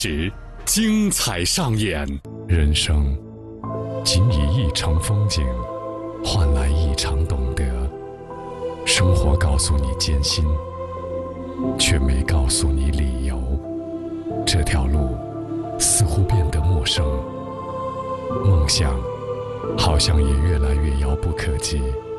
时，精彩上演。 人生仅以一程风景换来一场懂得。生活告诉你艰辛，却没告诉你理由。这条路似乎变得陌生，梦想好像也越来越遥不可及。